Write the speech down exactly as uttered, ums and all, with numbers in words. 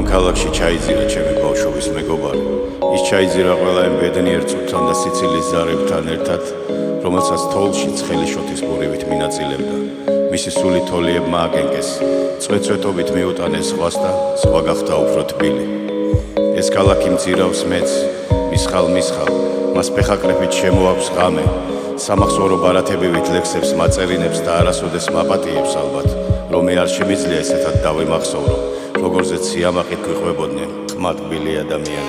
ქალაქში ჩაიძირა ჩემი ბავშვობის მეგობარი. ის ჩაიძირა ყველა იმ ბედნიერ წუთთან და სიცილის ზარებთან ერთად, რომელსაც თოვლში ცხელი შოთის პურივით მინაწილებდა. მისი სული თოლიებმა აკენკეს, წვეწვეტობით მიუტანეს ზღვას და ზღვა გახდა უფრო თბილი. ეს ქალაქი მძირავს მეც, მისხალ მისხალ, მას ფეხაკრეფით შემოაქვს ღამე, სამახსოვრო ბარათებივით ლექსებს მაწერინებს და არასოდეს მაპატიებს ალბათ, რომ მე არ შემიძლია ესეთად დავიმახსოვრო, როგორზეც სიამაყით გვიყვებოდნენ ყმატბილი ადამიანები.